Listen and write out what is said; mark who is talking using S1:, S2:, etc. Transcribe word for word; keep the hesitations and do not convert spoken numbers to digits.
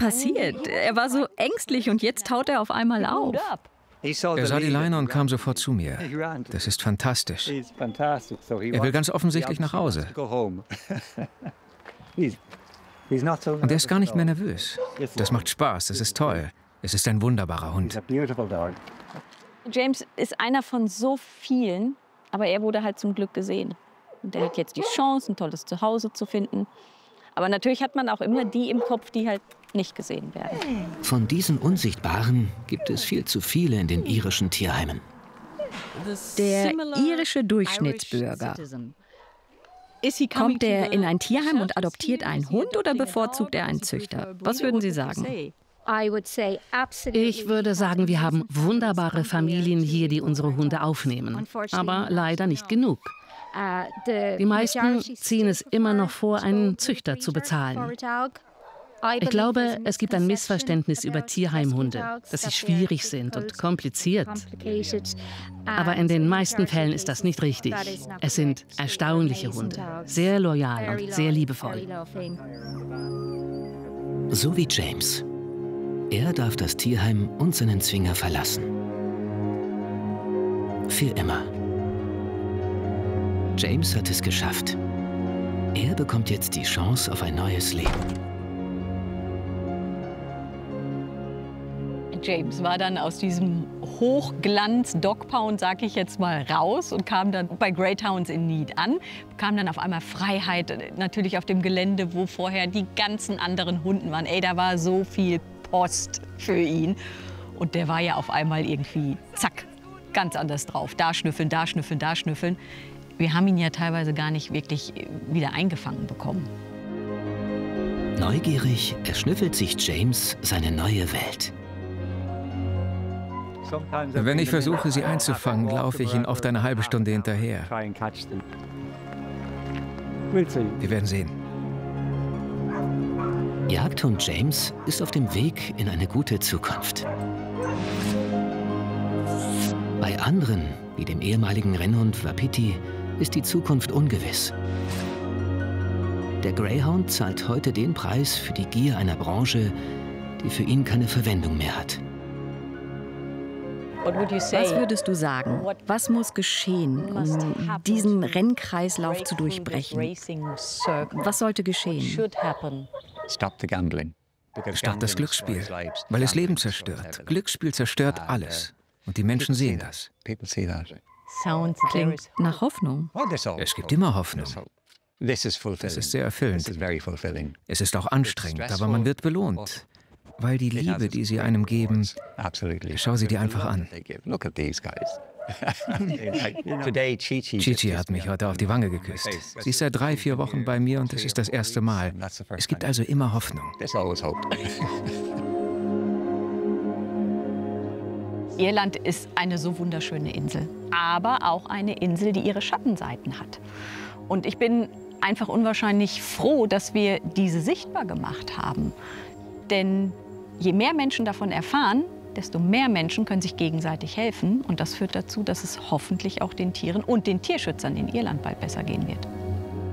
S1: passiert? Er war so ängstlich und jetzt taut er auf einmal auf.
S2: Er sah die Leine und kam sofort zu mir. Das ist fantastisch. Er will ganz offensichtlich nach Hause. Und er ist gar nicht mehr nervös. Das macht Spaß, das ist toll. Es ist ein wunderbarer Hund.
S1: James ist einer von so vielen, aber er wurde halt zum Glück gesehen. Und er hat jetzt die Chance, ein tolles Zuhause zu finden. Aber natürlich hat man auch immer die im Kopf, die halt nicht gesehen werden.
S3: Von diesen Unsichtbaren gibt es viel zu viele in den irischen Tierheimen.
S1: Der irische Durchschnittsbürger. Kommt er in ein Tierheim und adoptiert einen Hund oder bevorzugt er einen Züchter? Was würden Sie sagen?
S4: Ich würde sagen, wir haben wunderbare Familien hier, die unsere Hunde aufnehmen. Aber leider nicht genug. Die meisten ziehen es immer noch vor, einen Züchter zu bezahlen. Ich glaube, es gibt ein Missverständnis über Tierheimhunde, dass sie schwierig sind und kompliziert. Aber in den meisten Fällen ist das nicht richtig. Es sind erstaunliche Hunde, sehr loyal und sehr liebevoll.
S3: So wie James. Er darf das Tierheim und seinen Zwinger verlassen. Für immer. James hat es geschafft. Er bekommt jetzt die Chance auf ein neues Leben.
S1: James war dann aus diesem Hochglanz-Dogpound, sag ich jetzt mal, raus und kam dann bei Greyhounds in Need an. Kam dann auf einmal Freiheit, natürlich auf dem Gelände, wo vorher die ganzen anderen Hunden waren. Ey, da war so viel Post für ihn. Und der war ja auf einmal irgendwie, zack, ganz anders drauf. Da schnüffeln, da schnüffeln, da schnüffeln. Wir haben ihn ja teilweise gar nicht wirklich wieder eingefangen bekommen.
S3: Neugierig erschnüffelt sich James seine neue Welt.
S2: Wenn ich versuche, sie einzufangen, laufe ich ihnen oft eine halbe Stunde hinterher. Wir werden sehen.
S3: Jagdhund James ist auf dem Weg in eine gute Zukunft. Bei anderen, wie dem ehemaligen Rennhund Wapiti, ist die Zukunft ungewiss. Der Greyhound zahlt heute den Preis für die Gier einer Branche, die für ihn keine Verwendung mehr hat.
S1: Was würdest du sagen? Was muss geschehen, um diesen Rennkreislauf zu durchbrechen? Was sollte geschehen?
S2: Stopp das Glücksspiel, weil es Leben zerstört. Glücksspiel zerstört alles. Und die Menschen sehen das.
S1: Klingt nach Hoffnung.
S2: Es gibt immer Hoffnung. Das ist sehr erfüllend. Es ist auch anstrengend, aber man wird belohnt. Weil die Liebe, die sie einem geben, schau sie dir einfach an. Chichi hat mich heute auf die Wange geküsst. Sie ist seit drei, vier Wochen bei mir und es ist das erste Mal. Es gibt also immer Hoffnung.
S1: Irland ist eine so wunderschöne Insel, aber auch eine Insel, die ihre Schattenseiten hat. Und ich bin einfach unwahrscheinlich froh, dass wir diese sichtbar gemacht haben. Denn je mehr Menschen davon erfahren, desto mehr Menschen können sich gegenseitig helfen. Und das führt dazu, dass es hoffentlich auch den Tieren und den Tierschützern in Irland bald besser gehen wird.